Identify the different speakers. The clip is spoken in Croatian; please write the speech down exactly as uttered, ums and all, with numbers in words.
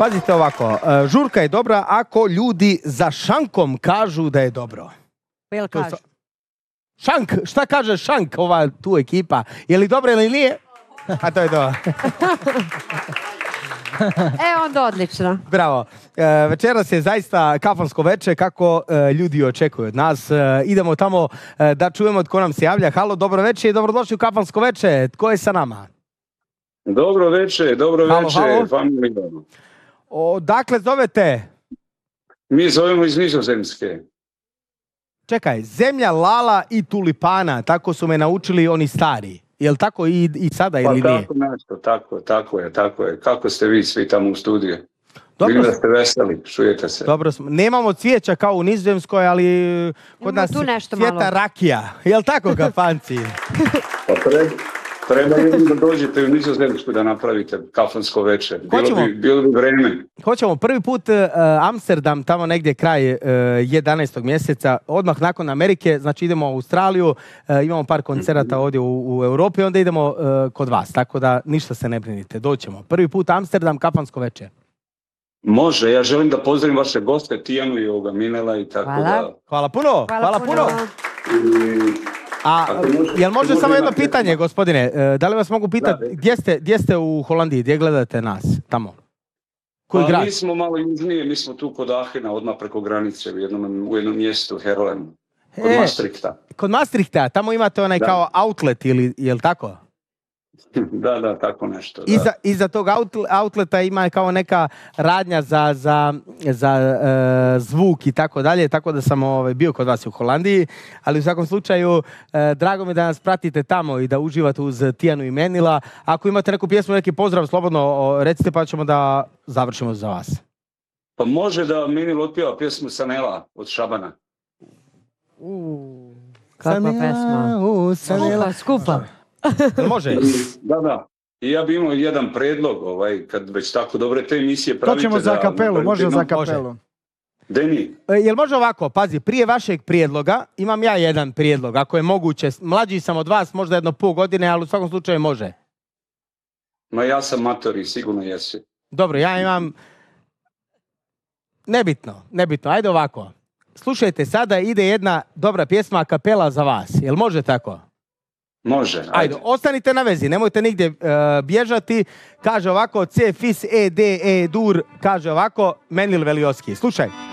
Speaker 1: Pazite ovako, žurka je dobra ako ljudi za šankom kažu da je dobro.
Speaker 2: Jel kažu?
Speaker 1: Šank, šta kaže Šank, ova tu ekipa? Je li dobro ili nije? A to je to.
Speaker 2: E, onda odlično.
Speaker 1: Bravo. E, večeras je zaista kafansko veče, kako e, ljudi očekuju od nas. E, idemo tamo e, da čujemo tko nam se javlja. Halo, dobro večer i dobrodošli u kafansko veče. Tko je sa nama?
Speaker 3: Dobro večer, dobro
Speaker 1: halo,
Speaker 3: večer.
Speaker 1: Halo. O, dakle, zovete?
Speaker 3: Mi zovemo iz Nizozemske.
Speaker 1: Čekaj, zemlja lala i tulipana, tako su me naučili oni stari. Jel tako i, i sada ili
Speaker 3: pa,
Speaker 1: nije?
Speaker 3: Tako nešto, tako, tako je, tako je. Kako ste vi svi tamo u studiju? Dobro. Vidim da ste veseli, čujete se.
Speaker 1: Dobro smo. Nemamo cvijeća kao u Nizozemskoj, ali kod nas cvjeta rakija. Jel tako, kafanci?
Speaker 3: Pa treba, treba jednom da dođete u Nizozemsku da napravite kafansko večer. Bilo bi, bilo bi vreme.
Speaker 1: Hoćemo prvi put uh, Amsterdam, tamo negdje kraj uh, jedanaestog mjeseca, odmah nakon Amerike, znači idemo u Australiju, uh, imamo par koncerata ovdje u, u Europi, onda idemo uh, kod vas, tako da ništa se ne brinite, doćemo. Prvi put Amsterdam, kafansko večer.
Speaker 3: Može, ja želim da pozdravim vaše goste, Tijanu i ovoga Minela i tako
Speaker 2: hvala.
Speaker 3: da...
Speaker 1: Hvala puno, hvala, hvala puno. puno.
Speaker 3: I...
Speaker 1: A, jel može samo jedno pitanje, gospodine? Da li vas mogu pitati, gdje ste, gdje ste u Holandiji, gdje gledate nas tamo? Koji
Speaker 3: pa,
Speaker 1: grad?
Speaker 3: Mi smo malo južnije, mi smo tu kod Ahena, odmah preko granice, u jednom, u jednom mjestu, Herlem, kod e, Maastrichta.
Speaker 1: Kod Maastrichta, tamo imate onaj da. kao outlet, ili, jel tako?
Speaker 3: Da, da, tako nešto. Da.
Speaker 1: Iza, iza tog outleta ima kao neka radnja za, za, za uh, zvuk i tako dalje, tako da sam ovaj, bio kod vas u Holandiji, ali u svakom slučaju uh, drago mi da nas pratite tamo i da uživate uz Tijanu i Menila. Ako imate neku pjesmu, neki pozdrav, slobodno o, recite pa ćemo da završimo za vas.
Speaker 3: Pa može da Menil otpjeva pjesmu Sanela od Šabana.
Speaker 2: Uuu, kakva pesma.
Speaker 1: Uh,
Speaker 2: skupa, skupa.
Speaker 1: Može?
Speaker 3: Da, da. I ja bi imao jedan predlog, ovaj, kad već tako dobre te emisije pravite.
Speaker 4: To ćemo za kapelu, da, može za kapelu.
Speaker 3: Deni.
Speaker 1: E, jel može ovako, pazi, prije vašeg prijedloga imam ja jedan prijedlog, ako je moguće. Mlađi sam od vas, možda jedno pol godine, ali u svakom slučaju može.
Speaker 3: Ma ja sam matori, sigurno jesi.
Speaker 1: Dobro, ja imam... Nebitno, nebitno, ajde ovako. Slušajte, sada ide jedna dobra pjesma a kapela za vas, jel može tako?
Speaker 3: Može, ajde.
Speaker 1: Ajde, ostanite na vezi, nemojte nigdje uh, bježati. Kaže ovako, C, Fis, E, D, E, Dur, kaže ovako, Menil Velioski. Slušaj.